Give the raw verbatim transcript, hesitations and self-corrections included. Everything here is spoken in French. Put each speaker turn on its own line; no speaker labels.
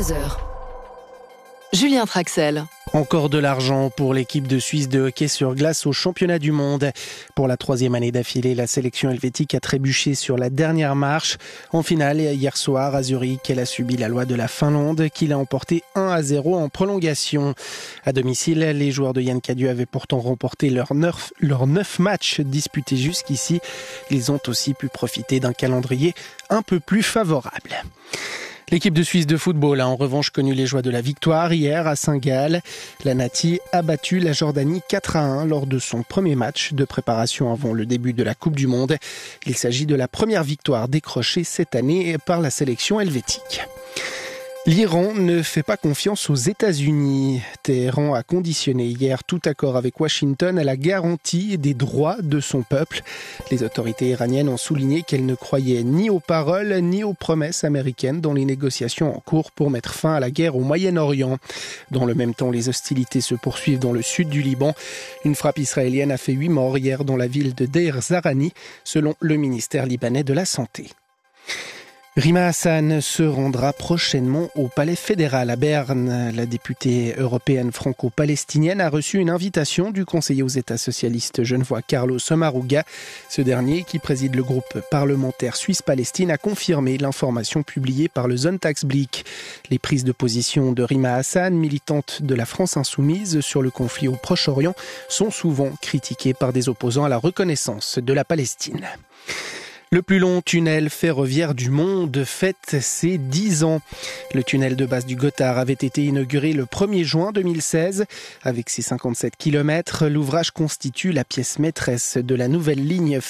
vingt-trois heures. Julien Traxel.
Encore de l'argent pour l'équipe de Suisse de hockey sur glace au championnat du monde. Pour la troisième année d'affilée, la sélection helvétique a trébuché sur la dernière marche. En finale, hier soir, à Zurich, elle a subi la loi de la Finlande qui l'a emporté un à zéro en prolongation. À domicile, les joueurs de Yann Cadieux avaient pourtant remporté leurs neuf, leurs neuf matchs disputés jusqu'ici. Ils ont aussi pu profiter d'un calendrier un peu plus favorable. L'équipe de Suisse de football a en revanche connu les joies de la victoire hier à Saint-Gall. La Nati a battu la Jordanie quatre à un lors de son premier match de préparation avant le début de la Coupe du Monde. Il s'agit de la première victoire décrochée cette année par la sélection helvétique. L'Iran ne fait pas confiance aux États-Unis. Téhéran a conditionné hier tout accord avec Washington à la garantie des droits de son peuple. Les autorités iraniennes ont souligné qu'elles ne croyaient ni aux paroles ni aux promesses américaines dans les négociations en cours pour mettre fin à la guerre au Moyen-Orient. Dans le même temps, les hostilités se poursuivent dans le sud du Liban. Une frappe israélienne a fait huit morts hier dans la ville de Deir Zarani, selon le ministère libanais de la Santé. Rima Hassan se rendra prochainement au Palais fédéral à Berne. La députée européenne franco-palestinienne a reçu une invitation du conseiller aux États socialistes genevois Carlos Sommaruga. Ce dernier, qui préside le groupe parlementaire Suisse-Palestine, a confirmé l'information publiée par le Sonntagsblick. Les prises de position de Rima Hassan, militante de la France insoumise sur le conflit au Proche-Orient, sont souvent critiquées par des opposants à la reconnaissance de la Palestine. Le plus long tunnel ferroviaire du monde fête ses dix ans. Le tunnel de base du Gothard avait été inauguré le premier juin deux mille seize. Avec ses cinquante-sept kilomètres, l'ouvrage constitue la pièce maîtresse de la nouvelle ligne